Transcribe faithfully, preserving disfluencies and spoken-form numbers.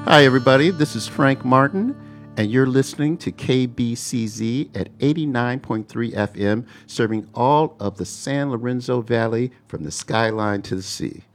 Hi, everybody. This is Frank Martin, and you're listening to K B C Z at eighty-nine point three F M, serving all of the San Lorenzo Valley from the skyline to the sea.